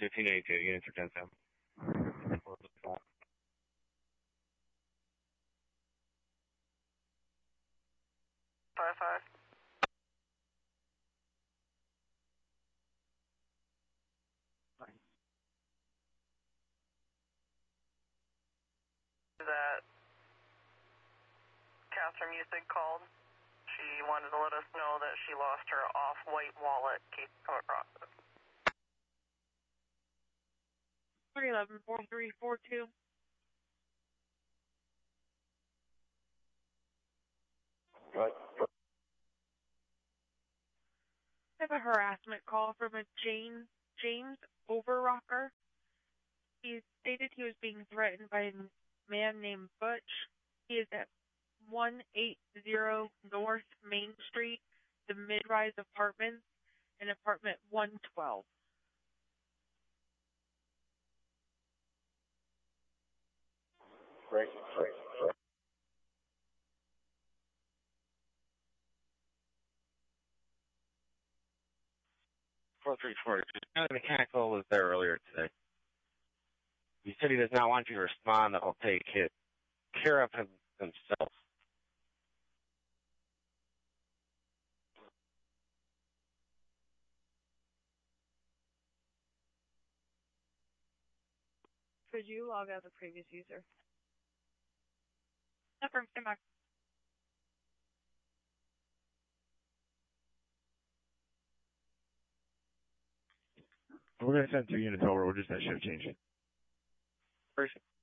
1582, units for 10-7. 5-5. That Catherine Musig called. She wanted to let us know that she lost her off-white wallet. Case come across it. 311-4342. Right. I have a harassment call from a James Overrocker. He stated he was being threatened by a man named Butch. He is at 180 North Main Street, the mid-rise apartments, in apartment 112. Great. 434. The mechanical was there earlier today. He said he does not want you to respond, that he'll take care of him himself. Could you log out the previous user? Affirm, stand by. We're going to send 2 units over. We're just at shift change. Person.